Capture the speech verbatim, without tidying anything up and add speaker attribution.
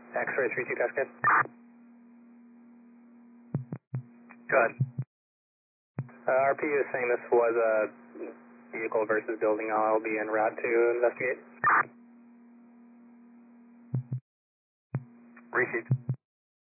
Speaker 1: X-ray three two Cascade. Go ahead. Uh, R P U is saying this was a vehicle versus building. I'll be en route to investigate.
Speaker 2: Received.